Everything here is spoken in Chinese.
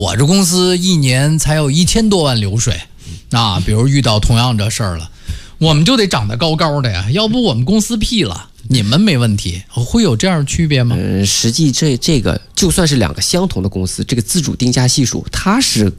我这公司一年才有1000多万流水，比如遇到同样这事儿了，我们就得长得高高的呀，要不我们公司屁了。你们没问题，会有这样的区别吗？ 实际这个就算是2个相同的公司，这个自主定价系数它是